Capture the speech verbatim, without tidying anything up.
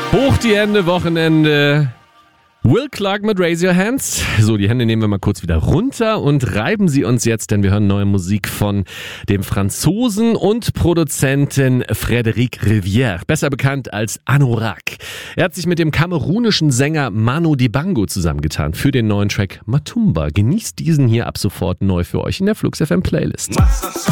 Hoch die Hände, Wochenende. Will Clark mit Raise Your Hands. So, die Hände nehmen wir mal kurz wieder runter und reiben sie uns jetzt, denn wir hören neue Musik von dem Franzosen und Produzenten Frédéric Rivière, besser bekannt als Anorak. Er hat sich mit dem kamerunischen Sänger Manu Dibango zusammengetan für den neuen Track Matumba. Genießt diesen hier ab sofort neu für euch in der Flux F M Playlist.